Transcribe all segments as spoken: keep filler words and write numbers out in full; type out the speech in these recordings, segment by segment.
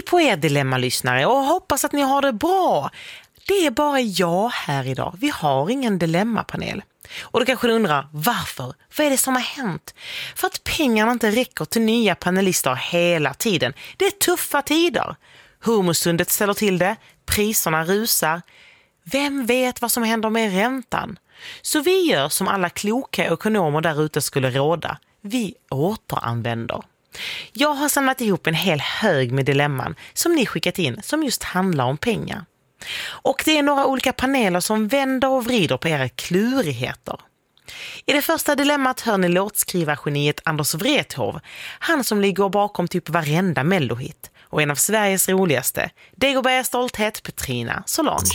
på er dilemmalyssnare och hoppas att ni har det bra. Det är bara jag här idag. Vi har ingen dilemmapanel. Och då kanske du undrar, varför? Vad är det som har hänt? För att pengarna inte räcker till nya panelister hela tiden. Det är tuffa tider. Humussundet ställer till det. Priserna rusar. Vem vet vad som händer med räntan? Så vi gör som alla kloka ekonomer där ute skulle råda. Vi återanvänder. Jag har samlat ihop en hel hög med dilemman som ni skickat in som just handlar om pengar. Och det är några olika paneler som vänder och vrider på era klurigheter. I det första dilemmat hör ni låtskrivargeniet Anders Wrethov, han som ligger bakom typ varenda mellohit, och en av Sveriges roligaste, Degerbergs stolthet, Petrina Solange.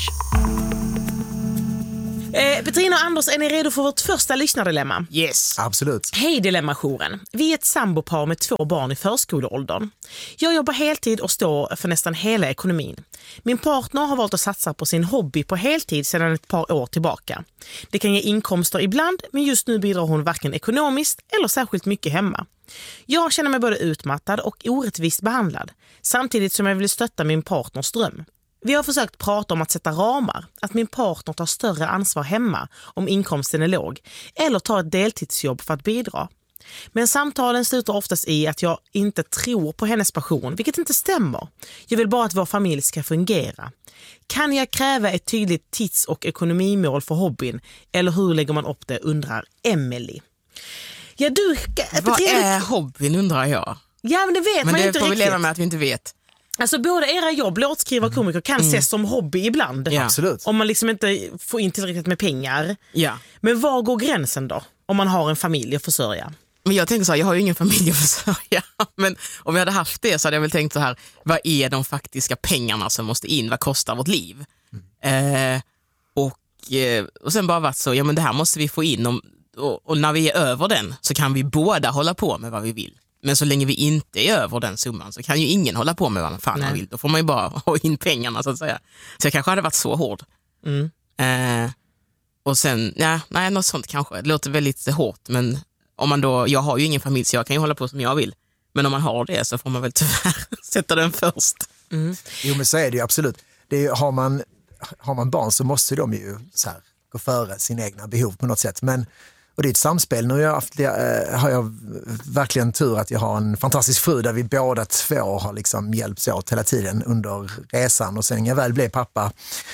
Eh, Petrina och Anders, är ni redo för vårt första lyssnardilemma? Yes. Absolut. Hej Dilemmajouren. Vi är ett sambopar med två barn i förskoleåldern. Jag jobbar heltid och står för nästan hela ekonomin. Min partner har valt att satsa på sin hobby på heltid sedan ett par år tillbaka. Det kan ge inkomster ibland, men just nu bidrar hon varken ekonomiskt eller särskilt mycket hemma. Jag känner mig både utmattad och orättvist behandlad, samtidigt som jag vill stötta min partners dröm. Vi har försökt prata om att sätta ramar, att min partner tar större ansvar hemma om inkomsten är låg, eller tar ett deltidsjobb för att bidra. Men samtalen slutar oftast i att jag inte tror på hennes passion, vilket inte stämmer. Jag vill bara att vår familj ska fungera. Kan jag kräva ett tydligt tids- och ekonomimål för hobbyn, eller hur lägger man upp det, undrar Emily. Ja, du, Vad är hobbyn, undrar jag? Ja, men det vet men man det ju inte får riktigt. vi leva med att vi inte vet. Alltså både era jobb, låtskrivare och komiker, kan Mm. ses som hobby ibland. Ja. Absolut. Om man liksom inte får in tillräckligt med pengar. Ja. Men var går gränsen då? Om man har en familj att försörja. Men jag tänker så här, jag har ju ingen familj att försörja. Men om jag hade haft det så hade jag väl tänkt så här, vad är de faktiska pengarna som måste in? Vad kostar vårt liv? Mm. Eh, och, eh, och sen bara varit så, ja men det här måste vi få in. Om, och, och när vi är över den så kan vi båda hålla på med vad vi vill. Men så länge vi inte är över den summan så kan ju ingen hålla på med vad man fan man vill. Då får man ju bara ha in pengarna så att säga. Så jag kanske hade varit så hård. Mm. Eh, och sen, ja, nej, något sånt kanske. Det låter väldigt hårt, men om man då, jag har ju ingen familj så jag kan ju hålla på som jag vill. Men om man har det så får man väl tyvärr sätta den först. Mm. Jo, men så är det ju absolut. Det är, ju- har, man, har man barn så måste de ju så här, gå före sina egna behov på något sätt. Men, och det är ett samspel. Nu har jag, haft, äh, har jag verkligen tur att jag har en fantastisk fru där vi båda två har liksom hjälpts åt hela tiden under resan. Och sen när jag väl blev pappa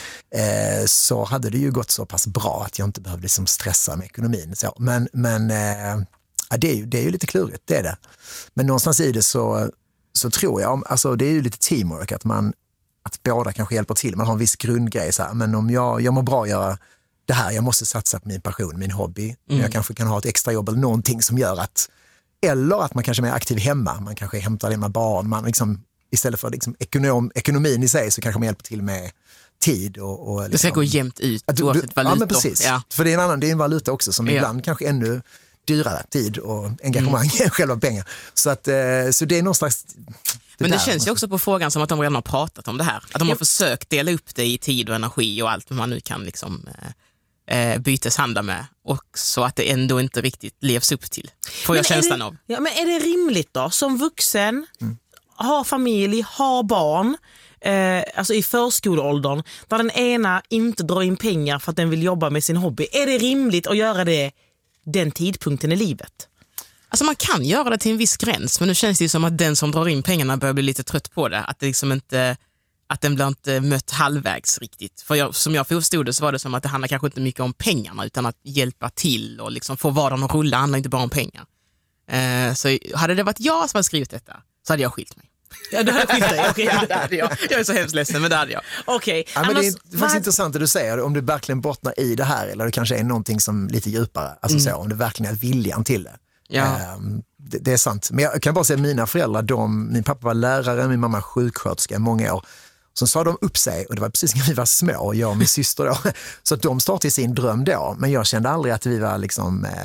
eh, så hade det ju gått så pass bra att jag inte behövde liksom stressa med ekonomin. Så. Men, men eh, ja, det, är ju, det är ju lite klurigt, det är det. Men någonstans i det så, så tror jag, alltså det är ju lite teamwork att man att båda kanske hjälper till. Man har en viss grundgrej så här, men om jag, jag mår bra att göra det här, jag måste satsa på min passion, min hobby. Mm. Men jag kanske kan ha ett extra jobb eller någonting som gör att, eller att man kanske är mer aktiv hemma. Man kanske hämtar med barn. Man liksom, istället för liksom ekonom, ekonomin i sig så kanske man hjälper till med tid. Och, och liksom, det ska gå jämnt ut att du, oavsett valutor. Ja, men precis. Ja. För det är en annan, det är en valuta också som ja. ibland kanske ännu dyrare tid och engagemang än mm. själva pengar. Så, att, så det är någon slags... Det men det där, känns ju också på frågan som att de redan har pratat om det här. Att de har ja. försökt dela upp det i tid och energi och allt man nu kan liksom... Eh, byteshandla med, och så att det ändå inte riktigt levs upp till. Får jag känslan det, av. Ja, men är det rimligt då, som vuxen, mm. ha familj, ha barn, eh, alltså i förskoleåldern, där den ena inte drar in pengar för att den vill jobba med sin hobby. Är det rimligt att göra det den tidpunkten i livet? Alltså man kan göra det till en viss gräns, men nu känns det ju som att den som drar in pengarna börjar bli lite trött på det. Att det liksom inte... att den blir inte mött halvvägs riktigt. För jag, som jag förstod det så var det som att det handlar kanske inte mycket om pengarna utan att hjälpa till och liksom få vardagen att rulla, handlar inte bara om pengar. Eh, så hade det varit jag som hade skrivit detta så hade jag skilt mig. Ja, du hade skilt dig? Okay. Ja, det hade jag. Jag är så hemskt ledsen, men det hade jag. Okej. Okay. Ja, det är faktiskt var... intressant det du säger, om du verkligen bottnar i det här eller det kanske är någonting som lite djupare. Alltså mm. så, om det verkligen är viljan till det. Ja. Um, det, det är sant. Men jag kan bara säga att mina föräldrar, de, min pappa var lärare, min mamma sjuksköterska i många år. Så sa de upp sig, och det var precis när vi var små, jag och min syster då. Så att de startade sin dröm då, men jag kände aldrig att vi var liksom, eh,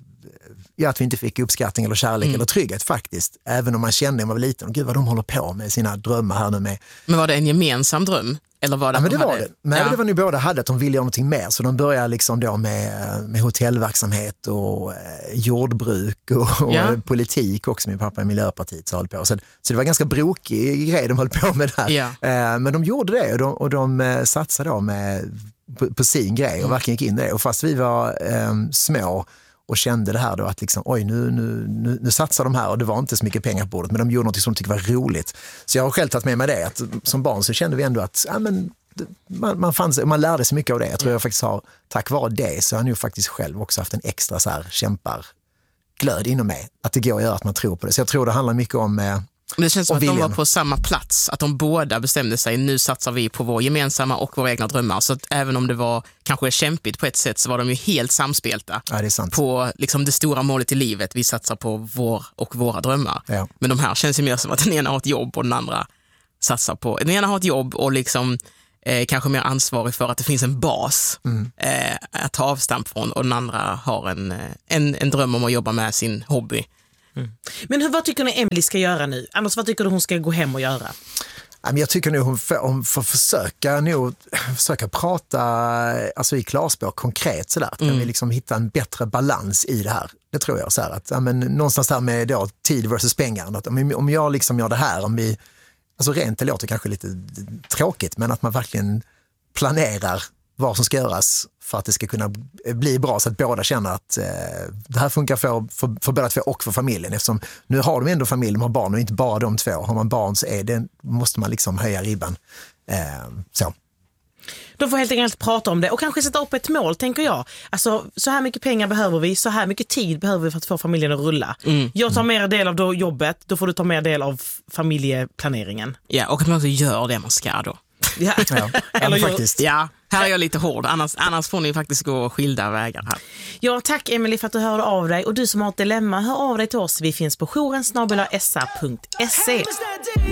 ja, att vi inte fick uppskattning eller kärlek mm. eller trygghet faktiskt. Även om man kände när man var liten, och gud vad de håller på med sina drömmar här nu med. Men var det en gemensam dröm? Eller var det Ja, men det de var hade... det. Men ja. det var nu båda hade, att de ville göra någonting mer. Så de började liksom då med, med hotellverksamhet och eh, jordbruk och, och Ja. politik också. Min pappa i Miljöpartiet så höll på. Så, så det var ganska brokig grej de höll på med där. Ja. Eh, men de gjorde det och de, och de eh, satsade då med, på, på sin grej och mm. verkligen gick in i det. Och fast vi var eh, små och kände det här då att liksom, oj nu, nu, nu, nu satsar de här och det var inte så mycket pengar på bordet men de gjorde något som de tyckte var roligt. Så jag har själv tagit med mig det att som barn så kände vi ändå att ja, men, man, man, fanns, man lärde sig mycket av det. Jag tror jag faktiskt har, tack vare det så har jag nu faktiskt själv också haft en extra så här kämparglöd inom mig. Att det går att göra, att man tror på det. Så jag tror det handlar mycket om eh, Men det känns som att viljan. de var på samma plats, att de båda bestämde sig, nu satsar vi på vår gemensamma och våra egna drömmar. Så att även om det var kanske kämpigt på ett sätt så var de ju helt samspelta Ja, det är sant. på liksom det stora målet i livet. Vi satsar på vår och våra drömmar. Ja. Men de här känns ju mer som att den ena har ett jobb och den andra satsar på. Den ena har ett jobb och liksom eh, kanske mer ansvarig för att det finns en bas Mm. eh, att ta avstamp från och den andra har en, en, en dröm om att jobba med sin hobby. Mm. Men hur, vad tycker ni Emily ska göra nu? Annars vad tycker du hon ska gå hem och göra? Jag tycker nog hon får, hon får försöka, nog, försöka prata alltså i klarspråk konkret sådär. Kan Mm. vi liksom hitta en bättre balans i det här? Det tror jag. Så här, att, ja, men, någonstans där med då, tid versus pengar. Att om, om jag liksom gör det här, om vi, alltså rent det låter kanske lite tråkigt, men att man verkligen planerar vad som ska göras för att det ska kunna bli bra så att båda känner att eh, det här funkar för, för, för båda två och för familjen. Eftersom nu har de ändå familj, de har barn och inte bara de två. Har man barn så är det, måste man liksom höja ribban. Eh, så. De får helt enkelt prata om det och kanske sätta upp ett mål, tänker jag. Alltså, så här mycket pengar behöver vi, så här mycket tid behöver vi för att få familjen att rulla. Mm. Jag tar mer del av då jobbet, då får du ta mer del av familjeplaneringen. Ja, och att man också gör det man ska då. Ja, Ja, eller ja, gör... faktiskt. Ja, här är jag lite hård. Annars, annars får ni faktiskt gå skilda vägar här. Ja, tack Emily för att du hörde av dig. Och du som har ett dilemma, hör av dig till oss. Vi finns på jouren snabel-a s a punkt se.